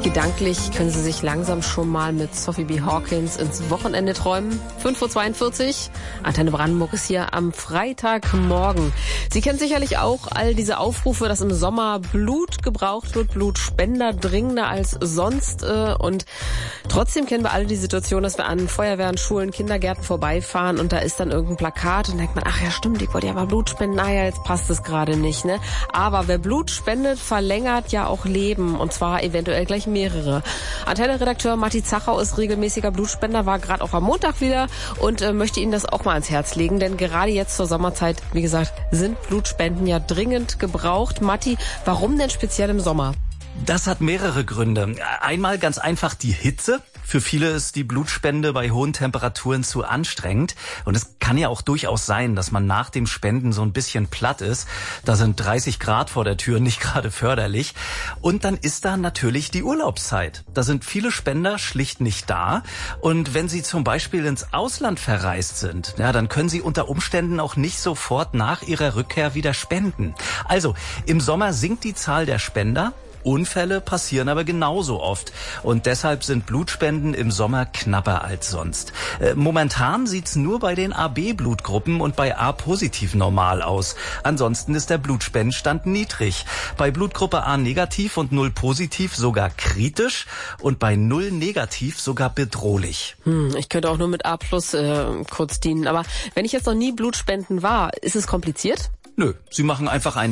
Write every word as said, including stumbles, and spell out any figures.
Gedanklich können Sie sich langsam schon mal mit Sophie B. Hawkins ins Wochenende träumen. fünf Uhr zweiundvierzig, Antenne Brandenburg ist hier am Freitagmorgen. Sie kennen sicherlich auch all diese Aufrufe, dass im Sommer Blut gebraucht wird, Blutspender dringender als sonst. Und trotzdem kennen wir alle die Situation, dass wir an Feuerwehren, Schulen, Kindergärten vorbeifahren und da ist dann irgendein Plakat und denkt man, ach ja stimmt, ich wollte ja mal Blut spenden, naja, jetzt passt es gerade nicht, ne? Aber wer Blut spendet, verlängert ja auch Leben und zwar eventuell gleich mehrere. Antenne-Redakteur Matti Zachau ist regelmäßiger Blutspender, war gerade auch am Montag wieder und äh, möchte Ihnen das auch mal ans Herz legen, denn gerade jetzt zur Sommerzeit, wie gesagt, sind Blutspenden ja dringend gebraucht. Matti, warum denn speziell im Sommer? Das hat mehrere Gründe. Einmal ganz einfach die Hitze. Für viele ist die Blutspende bei hohen Temperaturen zu anstrengend. Und es kann ja auch durchaus sein, dass man nach dem Spenden so ein bisschen platt ist. Da sind dreißig Grad vor der Tür, nicht gerade förderlich. Und dann ist da natürlich die Urlaubszeit. Da sind viele Spender schlicht nicht da. Und wenn sie zum Beispiel ins Ausland verreist sind, ja, dann können sie unter Umständen auch nicht sofort nach ihrer Rückkehr wieder spenden. Also, im Sommer sinkt die Zahl der Spender. Unfälle passieren aber genauso oft und deshalb sind Blutspenden im Sommer knapper als sonst. Äh, momentan sieht's nur bei den A B-Blutgruppen und bei A-positiv normal aus. Ansonsten ist der Blutspendenstand niedrig. Bei Blutgruppe A negativ und null positiv sogar kritisch und bei null negativ sogar bedrohlich. Hm, ich könnte auch nur mit A plus äh, kurz dienen, aber wenn ich jetzt noch nie Blutspenden war, ist es kompliziert? Nö, Sie machen einfach einen